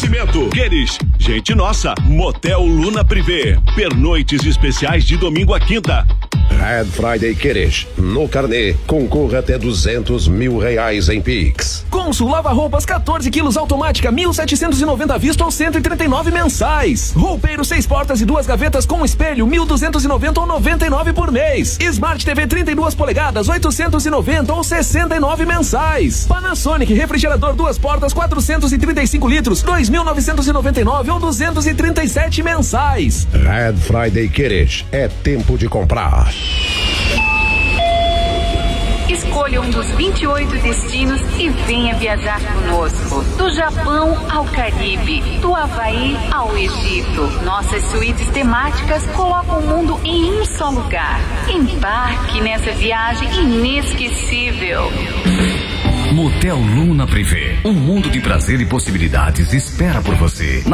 Oferecimento Queres, gente nossa, Motel Luna Privé, pernoites especiais de domingo a quinta. Red Friday Queres, no carnê, concorra até R$200 mil em Pix. Consul Lava Roupas 14 quilos automática 1.790 à vista ou 139 mensais. Roupeiro 6 portas e 2 gavetas com espelho 1.290 ou 99 por mês. Smart TV 32 polegadas 890 ou 69 mensais. Panasonic refrigerador 2 portas 435 litros 2.999 ou 237 mensais. Red Friday Queres, é tempo de comprar. Escolha um dos 28 destinos e venha viajar conosco. Do Japão ao Caribe, do Havaí ao Egito. Nossas suítes temáticas colocam o mundo em um só lugar. Embarque nessa viagem inesquecível. Motel Luna Privé, um mundo de prazer e possibilidades espera por você.